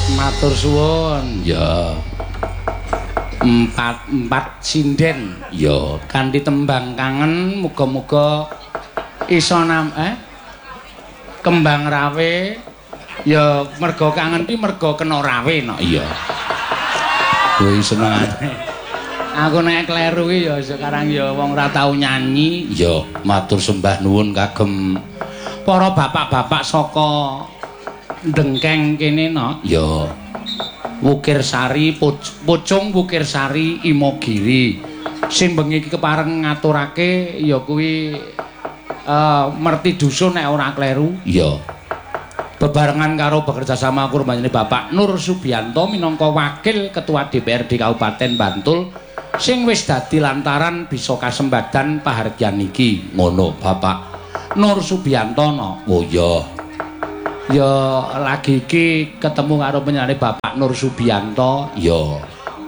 Matur suwun. Ya. Empat sinden. Ya, kanthi tembang kangen muga-muga iso kembang rawe. Ya merga kangen ki merga kena rawe no. Iya. Kuwi senengane. Aku nek kleru ki ya sekarang ya wong ora tau nyanyi. Ya, matur sembah nuwun kagem para bapak-bapak saka Dengkeng kene no. Ya. Wukir Sari, Pucung Wukir Sari Imogiri. Sing bengi iki kepareng ngaturake ya kuwi Merti Dusun nek ora kleru. Iya. Bebarengan karo bekerja sama kurbanjane Bapak Nur Subianto minangka wakil ketua DPRD Kabupaten Bantul sing wis dadi lantaran bisa kasembadan pahargyan iki. Ngono Bapak Nur Subianto no. Oh iya. Ya lagi iki ketemu karo penyanyi Bapak Nur Subianto. Ya.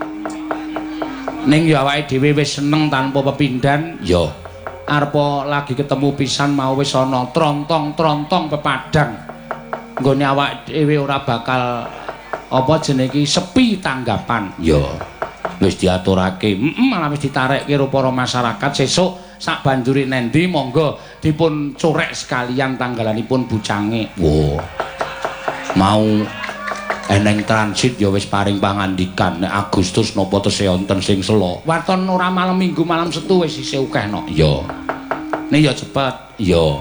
Ning ya awake dhewe wis seneng tanpa pepindhan. Ya. Arep lagi ketemu pisan mau wis ana trontong-trontong pepadang. Nggone awake dhewe ora bakal apa jenenge iki sepi tanggapan. Ya. Wis diaturake. Malah wis ditarekke karo para masyarakat sesuk sak banjuri nendi monggo dipun corek sekalian tanggalanipun bucange. Wo. Mau eneng transit ya wis paring pangandikan nek Agustus napa tesih wonten sing sela. Waton ora malam Minggu malam Setu wis isih akeh no. Ya. Nek ya cepet. Ya.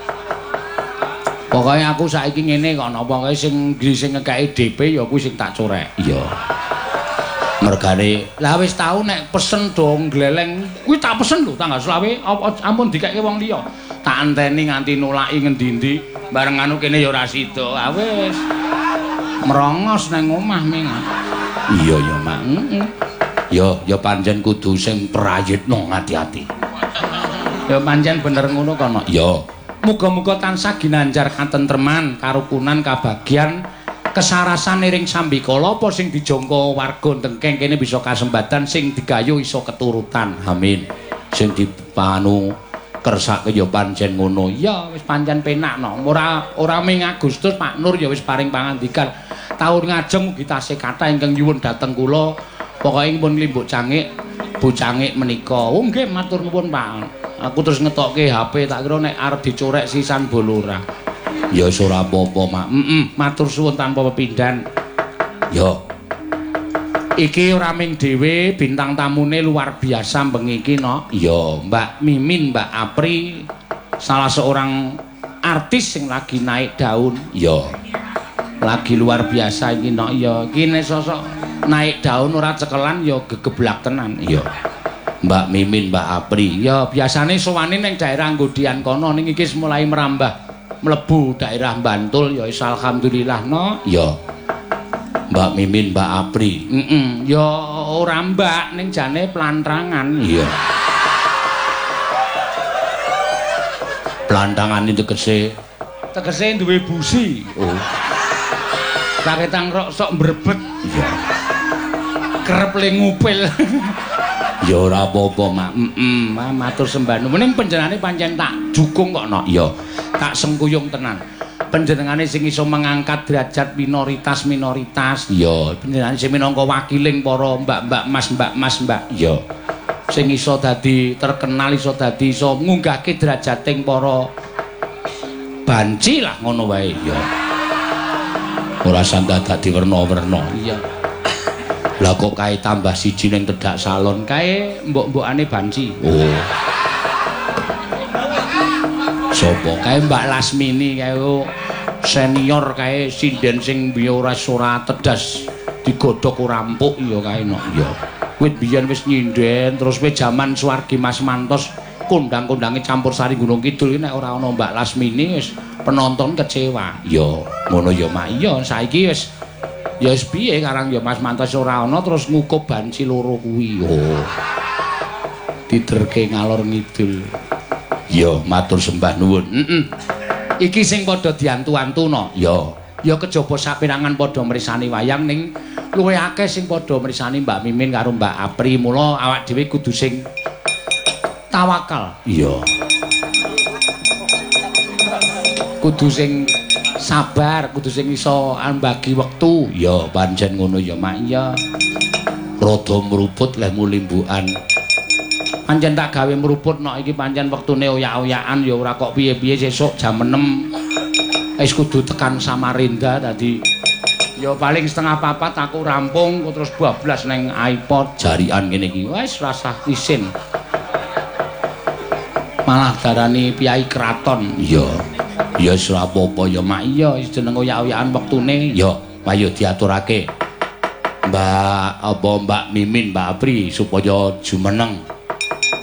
Pokoke aku saiki ngene kok napa kae sing ngekeki DP ya kuwi sing tak corek. Iya. Mergane lah wis tau nek pesen dong gleleng kuwi tak pesen lho tanggal 20 ampun dikeke wong liya tak anteni nganti nulaki ngendi-endi bareng anu kene ya ora sida ah wis merongos nang omah ming iya ya mak ya pancen kudu sing prayitna ati-ati ya pancen bener ngono kono ya muga-muga tansah ginanjar katentreman karukunan kabagyan kesarasan ring sambikala apa sing dijangka warga Dengkeng kene bisa kasembatan sing digayuh iso keturutan. Amin. Sing dipanu kersake ya pancen ngono. Ya wis pancen penak no. Ora ming Agustus Pak Nur ya wis paring pangandikan. Taun ngajeng mugi tasih kathah ingkang nyuwun dhateng kula. Pokoke pun Limbuk Cangik, Bu Cangik menika. Oh nggih matur nuwun Pak. Aku terus ngetokke HP tak kira nek arep dicorek sisan bolora. Ya ora apa-apa, Mak. Matur suwun tanpa pepindhan. Ya. Iki ora ming dhewe bintang tamune luar biasa bengi iki, no. Ya, Mbak Mimin, Mbak Apri, salah seorang artis yang lagi naik daun. Ya. Lagi luar biasa iki, no. Ya, iki nek sosok naik daun ora cekelan ya gegeblak tenan. Ya. Mbak Mimin, Mbak Apri. Ya, biasane sowane ning daerah Ngodian kono ning iki mulai merambah mlebu daerah Bantul ya alhamdulillah no ya Mbak Mimin Mbak Apri ya ora mbak ning jane plantrangan ya plantangan itu tegese duwe busi oh kaketang rok sok mbrebet ya kerep le ngupil ya ora apa-apa mak matur sembah nuwun ning panjenengane pancen tak jukung kok no ya tak sengkuyung tenan panjenengane sing iso mengangkat derajat minoritas ya panjenengane sing minangka wakiling para mbak-mbak mas ya sing iso dadi terkenal iso dadi iso ngunggahke derajating para banci lah ngono wae ya ora sandha dadi werna-werna iya lah kok kae tambah siji ning Tedak Salon kae mbok-mbokane banci oh sapa kae Mbak Lasmini kae senior kae sinden sing biyen ora tedas digodhog ora empuk ya kae no ya wit biyen wis nyinden terus we jaman Suwargi Mas Mantos kondang-kondange campur sari Gunung Kidul nek ora ana Mbak Lasmini wis penonton kecewa ya ngono ya mak iya saiki wis ya wis piye karang ya Mas Mantos ora ana terus ngukup banci loro kuwi oh diterke ngalor ngidul ya matur sembah nuwun iki sing padha diantu-antuna ya kejaba saperangan padha mrisani wayang ning luwih akeh sing padha mrisani Mbak Mimin karo Mbak Apri mula awak dhewe kudu sing tawakal iya kudu sing sabar kudu sing iso bagi wektu. Ya pancen ngono ya Mak iya. Rada mruput leh mulimbukan. Pancen tak gawe mruput nok iki pancen wektune oyak-oyakan ya ora kok piye-piye sesuk jam 6 wis kudu tekan Samarinda tadi. Ya paling setengah papat aku rampung terus bablas neng iPod jarian ngene iki. Wis rasah isin. Malah darani piyai keraton. Iya. Ya wis ora apa-apa ya Mak iya jeneng oyak-oyakan wektune. Ya ayo diaturake. Mbak Mimin, Mbak Apri supaya jumeneng.